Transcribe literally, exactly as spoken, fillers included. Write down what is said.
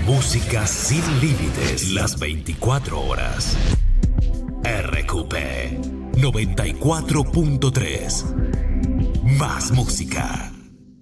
Música sin límites las veinticuatro horas. R Q P noventa y cuatro punto tres. Más música.